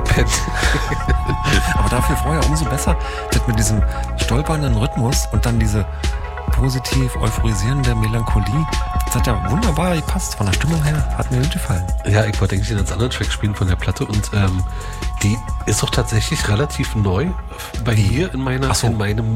gepennt. Aber dafür vorher umso besser. Das mit diesem stolpernden Rhythmus und dann diese positiv euphorisierende Melancholie. Das hat ja wunderbar gepasst. Von der Stimmung her hat mir gut gefallen. Ja, ich wollte eigentlich einen ganz anderen Track spielen von der Platte und die ist auch tatsächlich relativ neu bei hier in meiner, so. in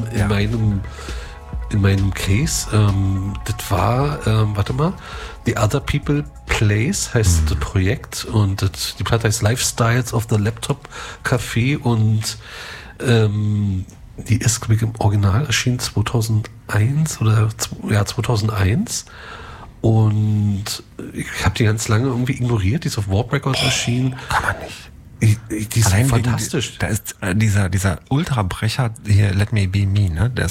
meinem Case. Das war, warte mal, The Other People Place heißt das Projekt und die Platte heißt Lifestyles of the Laptop Café und die ist, glaube ich, im Original erschienen 2001 oder 2001 und ich habe die ganz lange irgendwie ignoriert, die ist auf Warp Records erschienen. Kann man nicht. Die ist Allein fantastisch. Da ist dieser Ultrabrecher hier, Let Me Be Me, ne? Der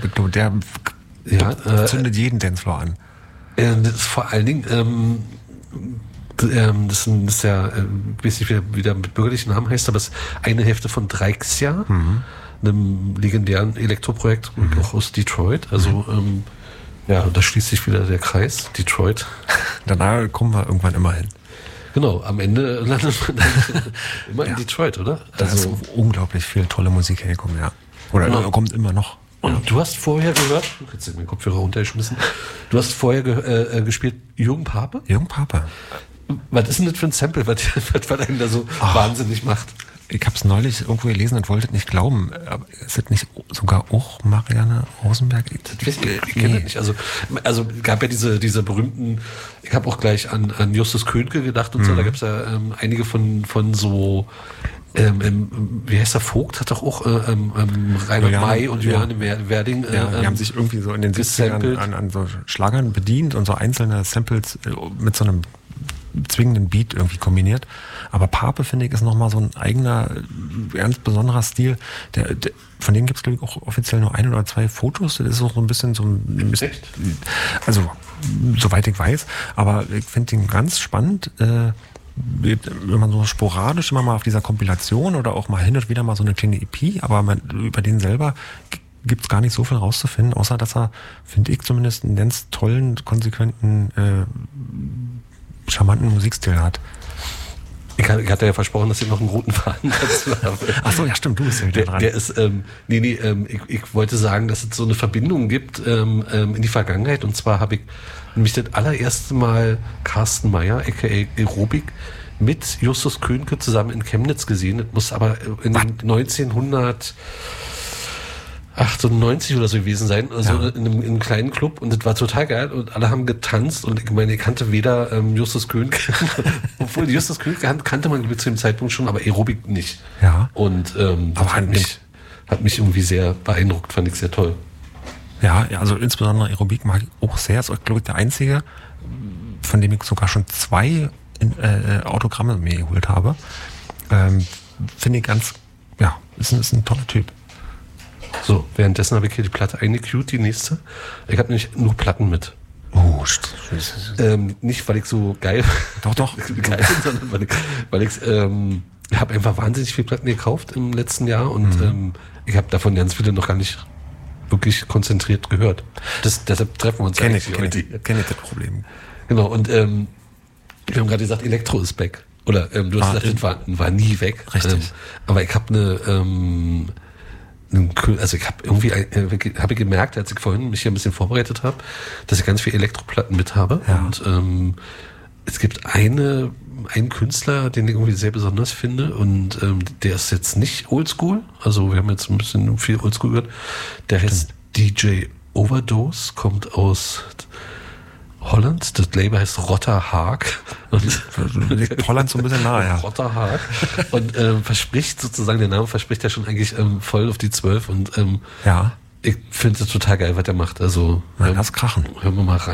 zündet jeden Dancefloor an. Das ist vor allen Dingen, das ist ja, ich weiß nicht, wie der mit bürgerlichen Namen heißt, aber es ist eine Hälfte von Dreixia, einem legendären Elektroprojekt, auch aus Detroit. Also, ja, da schließt sich wieder der Kreis, Detroit. Danach kommen wir irgendwann immer hin. Genau, am Ende landet man dann immer in Detroit, oder? Da ist unglaublich viel tolle Musik hergekommen, ja. Oder kommt immer noch. Und du hast vorher gehört, jetzt ist mein Kopfhörer runtergeschmissen, du hast vorher gespielt Jürgen Pape? Jürgen Pape. Was ist denn das für ein Sample, was einen da so wahnsinnig macht? Ich habe es neulich irgendwo gelesen und wollte es nicht glauben. Aber ist das nicht sogar auch Marianne Rosenberg? Ich kenne das nicht. Also gab ja diese berühmten, ich habe auch gleich an Justus Könke gedacht und so, da gab es ja einige von so wie heißt der Vogt, hat doch auch Reinhard May und Johanne Werding die haben sich irgendwie so in den 70ern an so Schlagern bedient und so einzelne Samples mit so einem zwingenden Beat irgendwie kombiniert. Aber Pape, finde ich, ist nochmal so ein eigener, ganz besonderer Stil. Von denen gibt es, glaube ich, auch offiziell nur 1 oder 2 Fotos. Das ist auch so ein bisschen also, soweit ich weiß. Aber ich finde ihn ganz spannend. Wenn man so sporadisch immer mal auf dieser Kompilation oder auch mal hin und wieder mal so eine kleine EP, aber über den selber gibt es gar nicht so viel rauszufinden, außer dass er, finde ich zumindest, einen ganz tollen, konsequenten, charmanten Musikstil hat. Ich hatte ja versprochen, dass ich noch einen roten Faden dazu habe. Ach so, ja stimmt, du bist ja wieder dran. Der ist, ich wollte sagen, dass es so eine Verbindung gibt in die Vergangenheit. Und zwar habe ich nämlich das allererste Mal Carsten Meyer, aka Aerobik, mit Justus Könke zusammen in Chemnitz gesehen. Das muss aber in den 1998 oder so gewesen sein, also in einem kleinen Club, und das war total geil und alle haben getanzt und ich meine, ich kannte weder Justus Könke, obwohl Justus Könke kannte man zu dem Zeitpunkt schon, aber Aerobik nicht. Ja. Und das hat mich irgendwie sehr beeindruckt, fand ich sehr toll. Ja, also insbesondere Aerobik mag ich auch sehr. Ist, glaube ich, der einzige, von dem ich sogar schon 2 Autogramme mir geholt habe. Finde ich ganz, ist ein toller Typ. So, währenddessen habe ich hier die Platte eingecued, die nächste. Ich habe nämlich nur Platten mit. Oh, nicht, weil ich so geil geil bin, sondern weil ich habe einfach wahnsinnig viele Platten gekauft im letzten Jahr und ich habe davon ganz viele noch gar nicht wirklich konzentriert gehört. Deshalb treffen wir uns eigentlich heute. Kenne ich das Problem. Genau, und wir haben gerade gesagt, Elektro ist back. Oder du hast gesagt, das war nie weg. Richtig. Aber ich habe also ich habe irgendwie habe ich gemerkt, als ich vorhin mich hier ein bisschen vorbereitet habe, dass ich ganz viele Elektroplatten mit habe. Ja. Und es gibt einen Künstler, den ich irgendwie sehr besonders finde, und der ist jetzt nicht oldschool, also wir haben jetzt ein bisschen viel oldschool gehört. Der heißt DJ Overdose, kommt aus Holland. Das Label heißt Rotter Haag. Liegt Holland so ein bisschen nahe, ja. Rotter Haag. Und verspricht sozusagen, der Name verspricht ja schon eigentlich voll auf die 12. Und ich finde es total geil, was der macht. Also lass krachen. Hören wir mal rein.